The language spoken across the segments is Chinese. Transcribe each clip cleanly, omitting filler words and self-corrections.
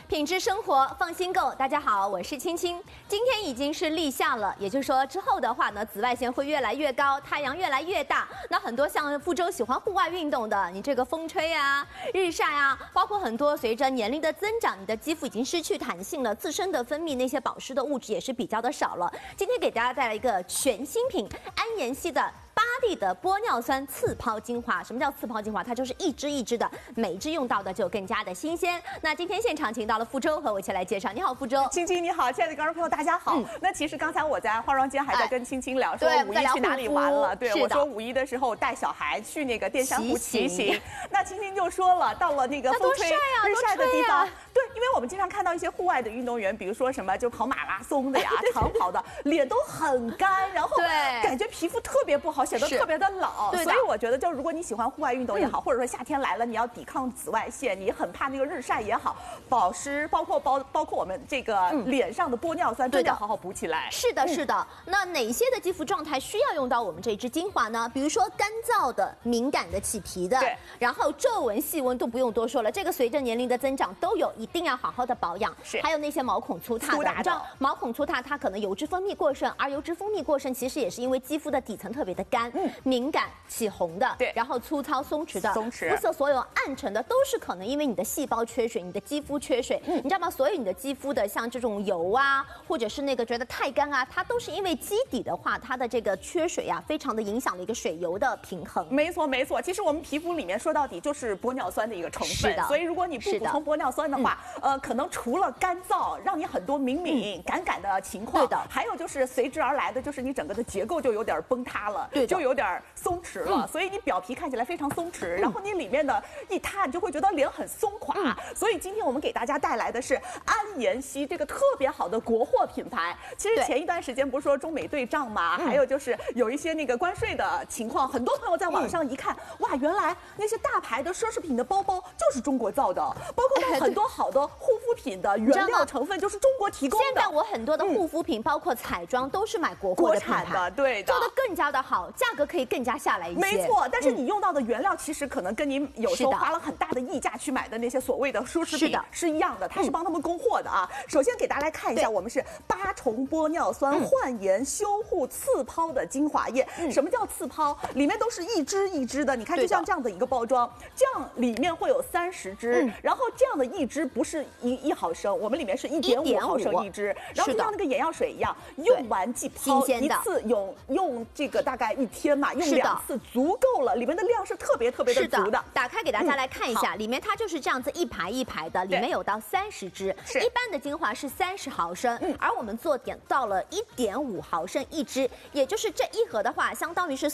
品质生活，放心购。大家好，我是青青。今天已经是立夏了，也就是说之后的话呢，紫外线会越来越高，太阳越来越大。那很多像福州喜欢户外运动的，你这个风吹啊、日晒啊，包括很多随着年龄的增长，你的肌肤已经失去弹性了，自身的分泌那些保湿的物质也是比较的少了。今天给大家带来一个全新品安妍希的巴蒂的玻尿酸次抛精华。什么叫次抛精华？它就是一支一支的，每一支用到的就更加的新鲜。那今天现场请到了福州，和我一起来介绍。你好，福州。 青青你好，亲爱的观众朋友大家好。那其实刚才我在化妆间还在跟青青聊，说五一去哪里玩了。对，我说五一的时候带小孩去那个淀山湖骑行。那青青就说了，到了那个风吹日晒的地方，对，因为我们经常看到一些户外的运动员，比如说什么就跑马拉松的呀、长跑的，脸都很干，然后感觉皮肤特别不好，显得特别的老。所以我觉得，就如果你喜欢户外运动也好，或者说夏天来了，你要抵抗紫外线，你很怕那个日晒也好，保湿包括我们这个脸上的玻尿酸，真的好好补起来。 是的，是的。那哪些的肌肤状态需要用到我们这支精华呢？比如说干燥的、敏感的、起皮的，然后皱纹、细纹都不用多说了，这个随着年龄的增长都有，一定要好好的保养。是，还有那些毛孔粗大的，你知道毛孔粗大，它可能油脂分泌过剩，而油脂分泌过剩其实也是因为肌肤的底层特别的干、敏感、起红的，对，然后粗糙松弛的，肤色所有暗沉的，都是可能因为你的细胞缺水，你的肌肤缺水，你知道吗？所有你的肌肤的像这种油啊，或者是那个觉得太干啊，它都是因为基底的话，它的这个缺水啊，非常的影响了一个水油的平衡。 没错，没错。其实我们皮肤里面说到底就是玻尿酸的一个成分，所以如果你不补充玻尿酸的话，可能除了干燥，让你很多敏感的情况，对的，还有就是随之而来的就是你整个的结构就有点崩塌了，对，就有点松弛了，所以你表皮看起来非常松弛，然后你里面的一塌，你就会觉得脸很松垮。所以今天我们给大家带来的是安妍希这个特别好的国货品牌。其实前一段时间不是说中美对账嘛，还有就是有一些那个关税的情况，很多朋友在网上一看，哇，原来那些大牌的奢侈品的包包就是中国造的，包括很多好的护肤品的原料成分就是中国提供的。 现在我很多的护肤品，包括彩妆，都是买国货的品牌， 对的， 做的更加的好，价格可以更加下来一些。 没错，但是你用到的原料其实可能跟你有时候花了很大的溢价去买的那些所谓的奢侈品是一样的，它是帮他们供货的啊。首先给大家来看一下，我们是8重玻尿酸焕颜修护次抛的精华液。什么叫次抛？里面都是一支一支的，你看就像这样的一个包装，这样里面会有30支，然后这样的一支不是1毫升，我们里面是1.5毫升一支，然后就像那个眼药水一样，用完即抛，一次用这个大概1天嘛，用2次足够了，里面的量是特别的足的。 打开给大家来看一下，里面它就是这样子一排一排的，里面有到30支，一般的精华是30毫升，而我们做点到了1.5毫升一支，也就是这一盒的话，相当于是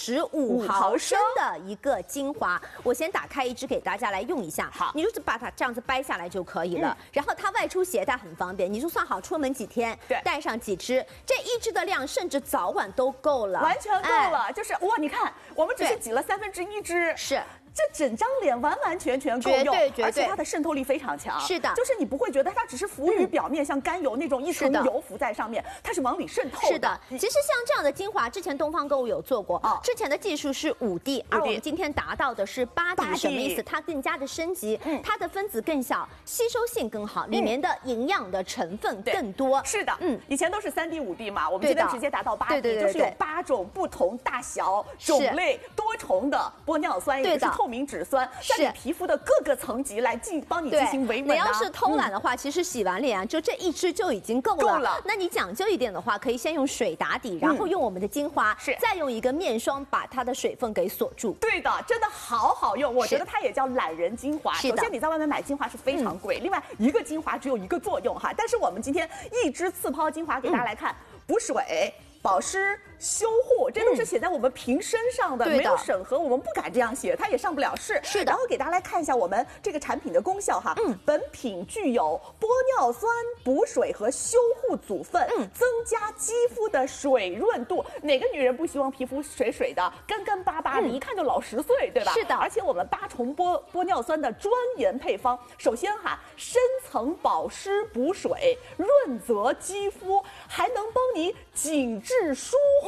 45毫升的一个精华。我先打开一支给大家来用一下，好，你就是把它这样子掰下来就可以了。然后它外出携带很方便，你就算好出门几天，带上几支，这一支的量甚至早晚都够了， 完全够了。就是哇，你看，我们只是挤了1/3支，是。这整张脸完全够用，而且它的渗透力非常强。是的，就是你不会觉得它只是浮于表面，像甘油那种一层油浮在上面，它是往里渗透的。 是的，其实像这样的精华，之前东方购物有做过，之前的技术是5D，而我们今天达到的是8D，什么意思？它更加的升级，它的分子更小，吸收性更好，里面的营养的成分更多。 是的，以前都是3D、5D 嘛，我们今天直接达到8D，就是有8种不同大小、种类、多重的玻尿酸，也就是透明质酸，在你皮肤的各个层级来帮你进行维稳。 你要是偷懒的话，其实洗完脸就这一支就已经够了。那你讲究一点的话，可以先用水打底，然后用我们的精华，再用一个面霜把它的水分给锁住。 对的，真的好好用。我觉得它也叫懒人精华。首先你在外面买精华是非常贵，另外一个精华只有一个作用哈。但是我们今天一支次抛精华给大家来看，补水、保湿、修护，这都是写在我们瓶身上的，没有审核，我们不敢这样写，它也上不了市。是的。然后给大家来看一下我们这个产品的功效哈。本品具有玻尿酸补水和修护组分，增加肌肤的水润度。哪个女人不希望皮肤水水的、干巴巴的，一看就老10岁，对吧？是的。而且我们8重玻尿酸的专研配方，首先哈，深层保湿补水，润泽肌肤，还能帮你紧致舒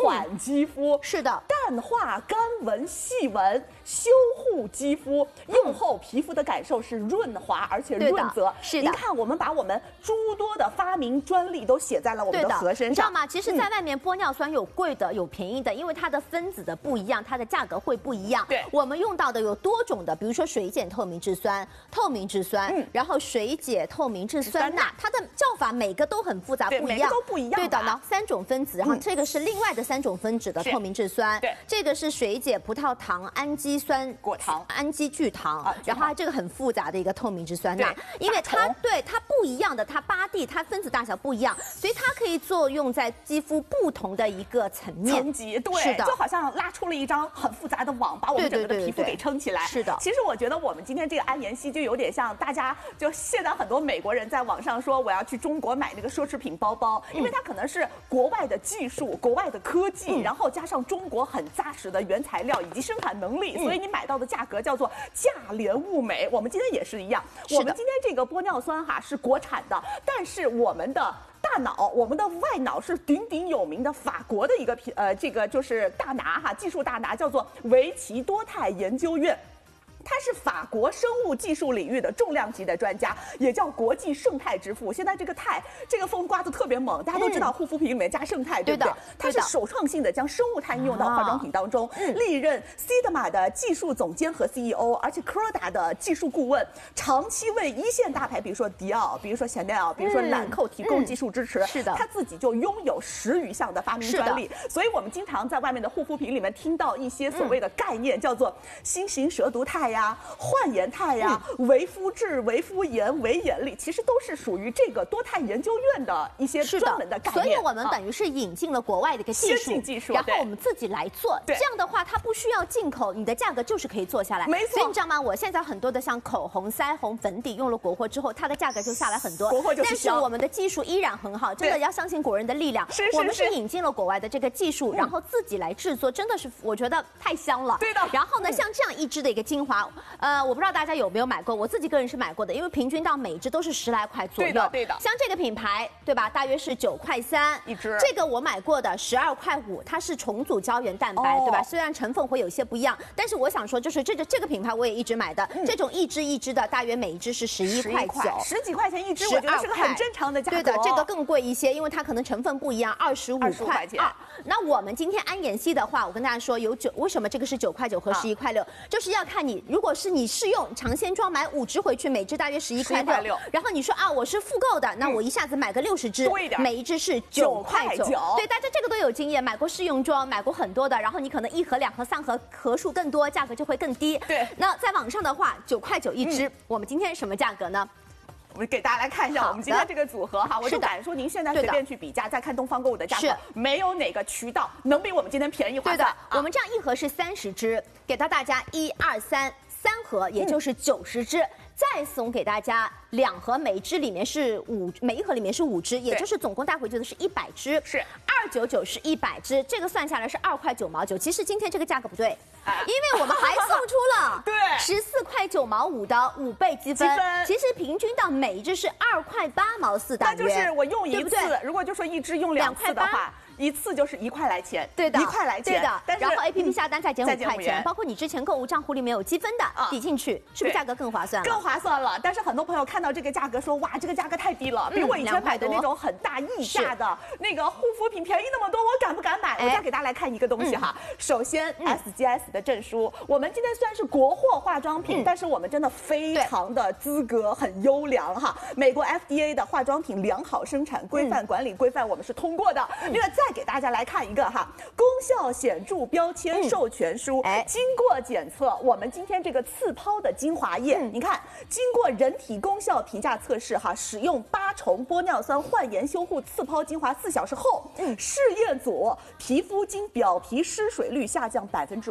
缓肌肤， 是的， 淡化干纹、细纹，修护肌肤，用后皮肤的感受是润滑而且润泽。 是的， 您看，我们把我们诸多的发明专利都写在了我们的盒身上， 你知道吗？其实，在外面玻尿酸有贵的，有便宜的，因为它的分子的不一样，它的价格会不一样。 对， 我们用到的有多种的，比如说水碱透明质酸、透明质酸，然后水解透明质酸钠，它的叫法每个都很复杂，不一样， 都不一样。 对的呢，3种分子，然后这个是另外的3种分子的透明质酸， 对， 这个是水解葡萄糖氨基酸果糖、 氨基聚糖，然后它这个很复杂的一个透明质酸钠，因为它不一样的，它8D它分子大小不一样，所以它可以作用在肌肤不同的一个层级，对， 是的， 就好像拉出了一张很复杂的网，把我们整个的皮肤给撑起来。 是的， 其实我觉得我们今天这个安妍希就有点像大家，就现在很多美国人在网上说我要去中国买那个奢侈品包包，因为它可能是国外的技术、国外的科技，然后加上中国很扎实的原材料以及生产能力，所以你买到的价格叫做价廉物美。我们今天也是一样，我们今天这个玻尿酸是国产的，但是我们的大脑，我们的外脑是鼎鼎有名的法国的一个这个就是大拿技术大拿，叫做维奇多肽研究院。他是法国生物技术领域的重量级的专家，也叫国际胜肽之父。现在这个肽，这个风刮得特别猛，大家都知道护肤品里面加胜肽，对不对？他是首创性的将生物肽应用到化妆品当中，历任 Sigma 的技术总监和 CEO， 而且 Croda 的技术顾问，长期为一线大牌，比如说迪奥，比如说 Chanel， 比如说兰蔻提供技术支持。 是的， 他自己就拥有10余项的发明专利，所以我们经常在外面的护肤品里面听到一些所谓的概念，叫做新型蛇毒肽焕颜肽维肤质、维肤颜、维眼力，其实都是属于这个多肽研究院的一些专门的概念。 所以我们等于是引进了国外的一个技术，然后我们自己来做。这样的话，它不需要进口，你的价格就是可以做下来。 没错。 所以你知道吗？我现在很多的像口红、腮红、粉底用了国货之后，它的价格就下来很多。 国货就是香。 但是我们的技术依然很好，真的要相信国人的力量。我们是引进了国外的这个技术，然后自己来制作，真的是我觉得太香了。 对的。 然后呢，像这样一支的一个精华，我不知道大家有没有买过，我自己个人是买过的，因为平均到每一支都是10来块左右。 对的。 像这个品牌，对吧？大约是9块3 一支。 这个我买过的12块5，它是重组胶原蛋白，对吧？虽然成分会有些不一样，但是我想说，就是这个品牌我也一直买的，这种一支的，大约每一支是11块9 ，10几块钱一支，我觉得是个很正常的价格。 对的，这个更贵一些，因为它可能成分不一样，25块2。那我们今天安妍希的话，我跟大家说为什么这个是9块9和11块6，就是要看你，如果是你试用尝鲜装买5支回去，每支大约11块6，然后你说我是复购的，那我一下子买个60支，每一支是9块9。对，大家这个都有经验，买过试用装，买过很多的，然后你可能1盒、2盒、3盒盒数更多，价格就会更低。 对， 那在网上的话9块9一支，我们今天什么价格呢？ 我们给大家来看一下我们今天这个组合我就敢说，您现在随便去比价，再看东方购物的价格，没有哪个渠道能比我们今天便宜划算。 对的，我们这样一盒是30支，给到大家1、2、3盒，也就是90支。再送给大家2盒，每一支里面是每一盒里面是5支，也就是总共带回去的是100支， 是 299是100支，这个算下来是2块9毛9。其实今天这个价格不对，因为我们还送出了14块9毛5的5倍积分，其实平均到每一支是2块8毛4大约。 那就是我用一次，如果就说一支用2次的话。一次就是1块来钱， 对的， 1块来钱， 对的。然后 APP 下单再减5块钱，包括你之前购物账户里面有积分的，抵进去，是不是价格更划算了？ 更划算了。但是很多朋友看到这个价格说，哇，这个价格太低了，比我以前买的那种很大溢价的那个护肤品便宜那么多，我敢不敢买？我再给大家来看一个东西首先 SGS 的证书，我们今天虽然是国货化妆品，但是我们真的非常的资格很优良美国 FDA 的化妆品良好生产规范管理规范我们是通过的。另外再给大家来看一个功效显著标签授权书，经过检测，我们今天这个次抛的精华液，你看，经过人体功效评价测试使用8重玻尿酸焕颜修护次抛精华4小时后，试验组皮肤经表皮失水率下降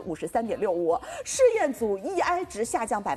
53.65%，试验组 EI 值下降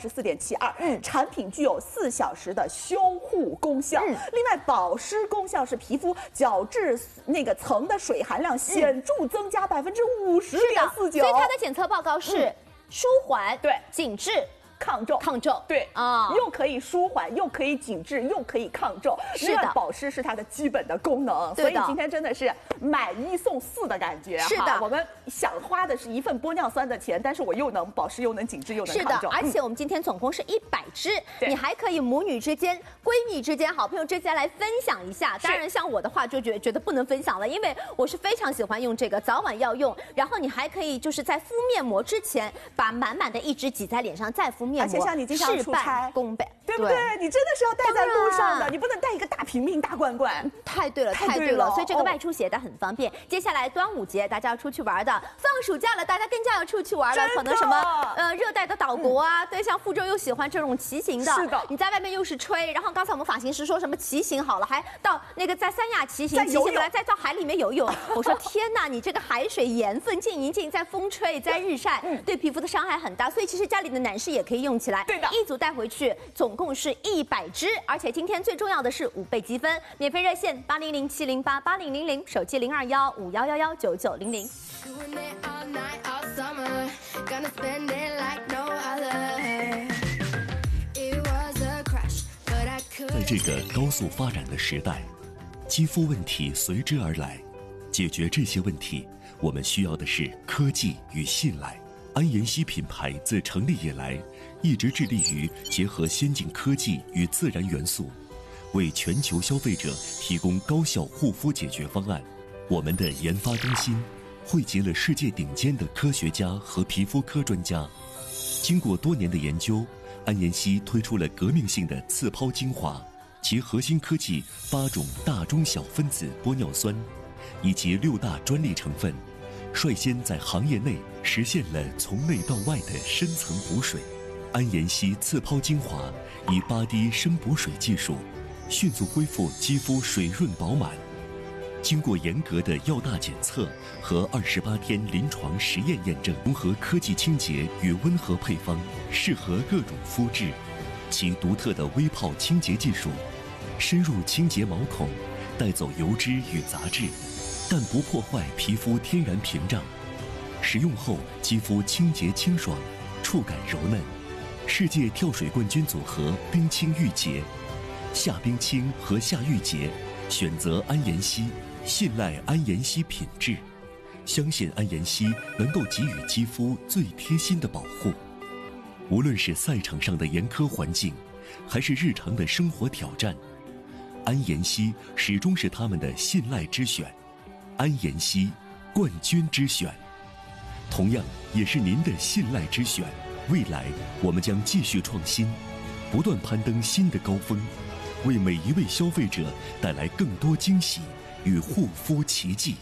34.72%，产品具有4小时的修护功效。另外保湿功效是皮肤角质那个层的水含量显著增加50.49%， 所以它的检测报告是舒缓、紧致、 抗皱，对啊，又可以舒缓，又可以紧致，又可以抗皱。是的，保湿是它的基本的功能。所以今天真的是买1送4的感觉。是的，我们想花的是一份玻尿酸的钱，但是我又能保湿，又能紧致，又能抗皱。 是的，而且我们今天总共是100支，你还可以母女之间、闺蜜之间、好朋友之间来分享一下。当然，像我的话就觉得不能分享了，因为我是非常喜欢用这个，早晚要用。然后你还可以就是在敷面膜之前，把满满的1支挤在脸上，再敷面膜。 而且像你经常出差， 功倍， 对不对？你真的是要带在路上的，你不能带一个大瓶瓶、大罐罐。 太对了，太对了。所以这个外出携带很方便。接下来端午节大家要出去玩的，放暑假了，大家更加要出去玩了。可能什么热带的岛国啊，对，像福州又喜欢这种骑行的。是的。你在外面又是吹，然后刚才我们发型师说什么骑行好了，还到那个在三亚骑行，骑行回来再到海里面游泳。我说天哪，你这个海水盐分进一进，在风吹，在日晒，对皮肤的伤害很大。所以其实家里的男士也可以用起来。对的，一组带回去，总共是100支，而且今天最重要的是5倍积分，免费热线800-708-8000，手机021-5111-9900。 在这个高速发展的时代，肌肤问题随之而来。解决这些问题，我们需要的是科技与信赖。安妍希品牌自成立以来，一直致力于结合先进科技与自然元素，为全球消费者提供高效护肤解决方案。我们的研发中心汇集了世界顶尖的科学家和皮肤科专家，经过多年的研究，安妍希推出了革命性的刺抛精华，其核心科技8种大中小分子玻尿酸，以及6大专利成分，率先在行业内实现了从内到外的深层补水。安妍希刺抛精华以8滴深补水技术，迅速恢复肌肤水润饱满。经过严格的药大检测和28天临床实验验证，融合科技清洁与温和配方，适合各种肤质。其独特的微泡清洁技术，深入清洁毛孔，带走油脂与杂质，但不破坏皮肤天然屏障。使用后肌肤清洁清爽，触感柔嫩。世界跳水冠军组合冰清玉洁，夏冰清和夏玉洁，选择安妍希，信赖安妍希品质，相信安妍希能够给予肌肤最贴心的保护。无论是赛场上的严苛环境，还是日常的生活挑战，安妍希始终是他们的信赖之选。安妍希，冠军之选，同样也是您的信赖之选。未来我们将继续创新，不断攀登新的高峰，为每一位消费者带来更多惊喜与护肤奇迹。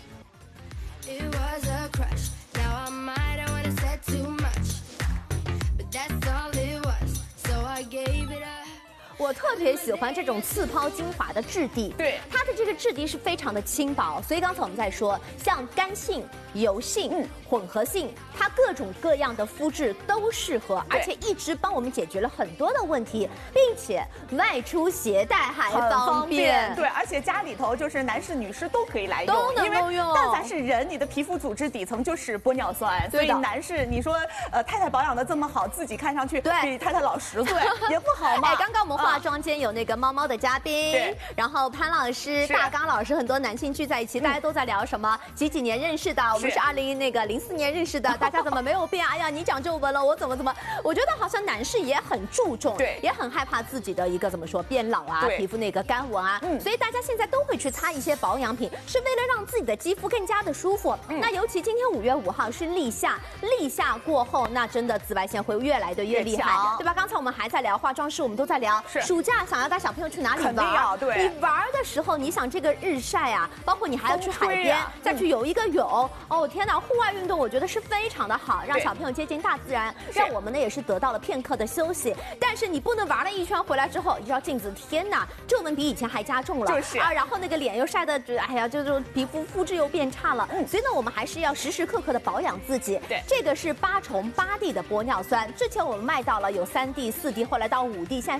我特别喜欢这种刺抛精华的质地，对它的这个质地是非常的轻薄，所以刚才我们在说，像干性、油性、混合性，它各种各样的肤质都适合，而且一直帮我们解决了很多的问题，并且外出携带还方便。 对，而且家里头就是男士、女士都可以来用，都能够用。但凡是人，你的皮肤组织底层就是玻尿酸，所以男士，你说太太保养的这么好，自己看上去比太太老10岁也不好嘛。 哎，刚刚我们化妆间有那个猫猫的嘉宾，然后潘老师、大刚老师，很多男性聚在一起，大家都在聊什么几年认识的，我们是2004年认识的，大家怎么没有变？哎呀，你长皱纹了，我怎么？我觉得好像男士也很注重，对，也很害怕自己的一个怎么说变老啊，皮肤那个干纹啊，所以大家现在都会去擦一些保养品，是为了让自己的肌肤更加的舒服。那尤其今天5月5号是立夏，立夏过后，那真的紫外线会越来的越厉害，对吧？刚才我们还在聊化妆师，我们都在聊暑假想要带小朋友去哪里玩？对，你玩的时候，你想这个日晒啊，包括你还要去海边，再去游一个泳，哦天哪，户外运动我觉得是非常的好，让小朋友接近大自然，让我们呢也是得到了片刻的休息。但是你不能玩了一圈回来之后，一照镜子，天哪，皱纹比以前还加重了，然后那个脸又晒的，哎呀，就是皮肤肤质又变差了。所以呢，我们还是要时时刻刻的保养自己。对，这个是8重8D 的玻尿酸，之前我们卖到了有3D、4D，后来到5D，现在是8D。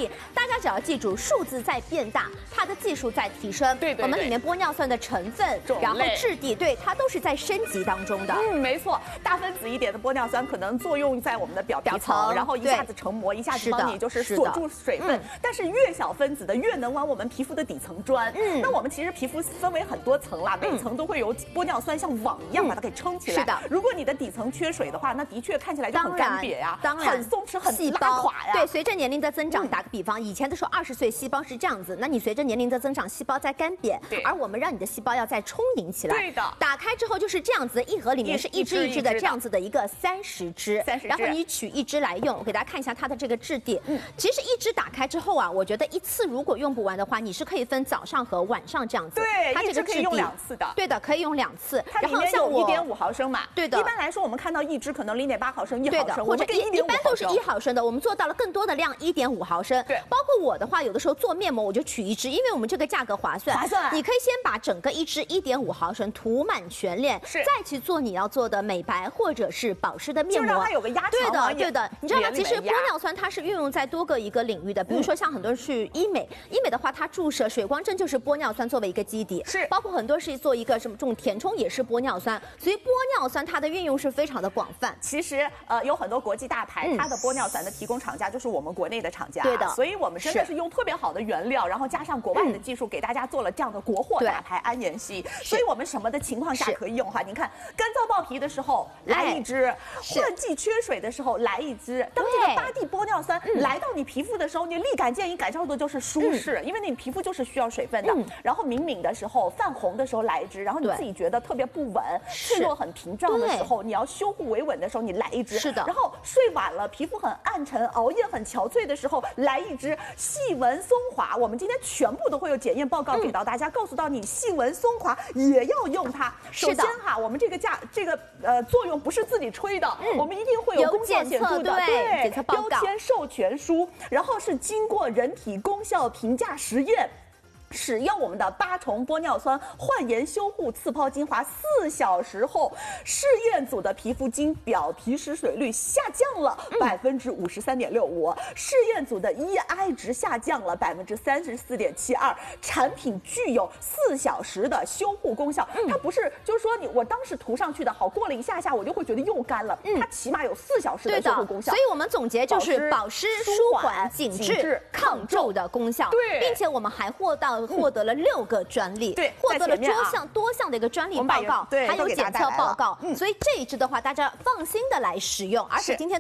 以大家只要记住，数字在变大，它的技术在提升。 对， 我们里面玻尿酸的成分，然后质地，对它都是在升级当中的。 没错，大分子一点的玻尿酸可能作用在我们的表皮层，然后一下子成膜，一下子帮你就是锁住水分。但是越小分子的越能往我们皮肤的底层钻。那我们其实皮肤分为很多层啦，每层都会有玻尿酸像网一样把它给撑起来。是的，如果你的底层缺水的话，那的确看起来就很干瘪呀，很松弛，很拉垮呀。 对，随着年龄的增长，打个比方，以前的时候20岁细胞是这样子，那你随着年龄的增长，细胞在干瘪，而我们让你的细胞要再充盈起来。 对的， 打开之后就是这样子，一盒里面是一支一支的这样子的一个30支，然后你取一支来用。我给大家看一下它的这个质地。其实一支打开之后啊，我觉得一次如果用不完的话，你是可以分早上和晚上这样子。 对，它这个可以用2次的。 对的，可以用2次。 它里面有1.5毫升嘛。 对的。 一般来说，我们看到一支可能0.8毫升、1毫升， 或者一般都是1毫升的。我们做到了更多的量，1.5毫升。 对。 包括我的话，有的时候做面膜我就取一支，因为我们这个价格划算。你可以先把整个一支1.5毫升涂满全脸，再去做你要做的美白或者是保湿的面膜， 就让它有个压强。对的。你知道吗？其实玻尿酸它是运用在多个一个领域的，比如说像很多人去医美，医美的话它注射水光针就是玻尿酸作为一个基底， 是包括很多是做一个什么这种填充也是玻尿酸，所以玻尿酸它的运用是非常的广泛。 其实有很多国际大牌，它的玻尿酸的提供厂家就是我们国内的厂家， 对的。 所以我们真的是用特别好的原料，然后加上国外的技术，给大家做了这样的国货大牌安妍烯。所以我们什么的情况下可以用哈？您看，干燥爆皮的时候来一支，换季缺水的时候来一支。当这个8D玻尿酸来到你皮肤的时候，你立竿见影感受的就是舒适，因为你皮肤就是需要水分的。然后敏敏的时候、泛红的时候来一支，然后你自己觉得特别不稳、脆弱很屏障的时候，你要修护维稳的时候，你来一支。 是的。 然后睡晚了，皮肤很暗沉、熬夜很憔悴的时候，来一支细纹松滑。我们今天全部都会有检验报告给到大家，告诉到你细纹松滑也要用它。首先哈，我们这个作用不是自己吹的，我们一定会有功效显著的检测报告、 标签授权书，然后是经过人体功效评价实验。使用我们的8重玻尿酸焕颜修护次抛精华4小时后，试验组的皮肤经表皮失水率下降了53.65%，试验组的 EI 值下降了34.72%，产品具有4小时的修护功效。它不是就是说我当时涂上去的好，过了一下我就会觉得又干了，它起码有4小时的修护功效。 所以我们总结就是保湿、舒缓、紧致、抗皱的功效。 对， 并且我们还获得了6个专利， 对， 获得了多项的一个专利报告，还有检测报告，所以这一支的话，大家放心的来使用，而且今天。